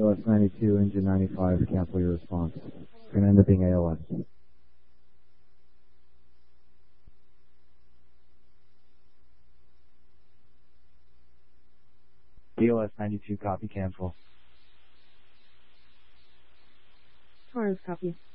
ELS 92, engine 95, cancel your response. It's going to end up being ALS. ELS 92, copy, cancel. Torres, copy.